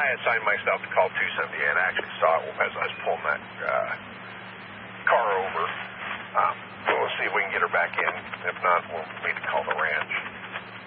I assigned myself to call 278. I actually saw it as I was pulling that car over. So we'll see if we can get her back in. If not, we'll need to call the ranch.